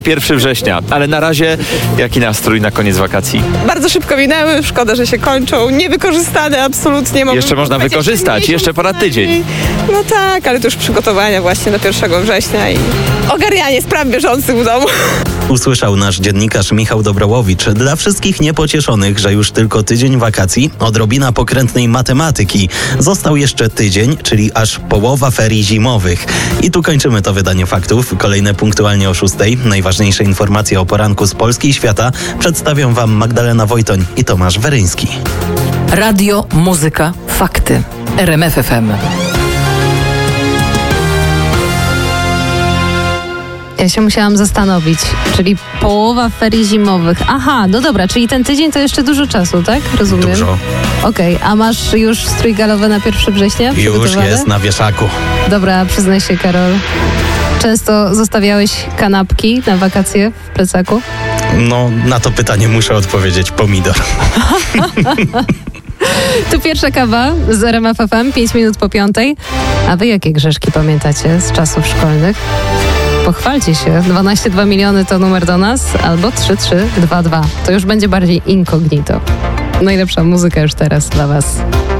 1 września, ale na razie jaki nastrój na koniec wakacji? Bardzo szybko minęły, szkoda, że się kończą. Niewykorzystane absolutnie. Jeszcze można wykorzystać, jeszcze ponad tydzień. No tak, ale to już przygotowania właśnie do 1 września i ogarnianie spraw bieżących w domu. Usłyszał nasz dziennikarz Michał Dobrałowicz. Dla wszystkich niepocieszonych, że już tylko tydzień wakacji, odrobina pokrętnej matematyki. Został jeszcze tydzień, czyli aż połowa ferii zimowych. I tu kończymy to wydanie faktów. Kolejne punktualnie o 6:00. Najważniejsze informacje o poranku z Polski i świata przedstawią Wam Magdalena Wojtoń i Tomasz Weryński. Radio, muzyka, fakty. RMF FM. Ja się musiałam zastanowić, czyli połowa ferii zimowych. Aha, no dobra, czyli ten tydzień to jeszcze dużo czasu, tak? Rozumiem. Dużo. Okej, a masz już strój galowy na 1 września? Już jest na wieszaku. Dobra, przyznaj się, Karol. Często zostawiałeś kanapki na wakacje w plecaku? No, na to pytanie muszę odpowiedzieć pomidor. Tu pierwsza kawa z RMF FM, 5 minut po 5:00. A wy jakie grzeszki pamiętacie z czasów szkolnych? Pochwalcie się. 12,2 miliony to numer do nas, albo 3322. To już będzie bardziej incognito. Najlepsza muzyka już teraz dla was.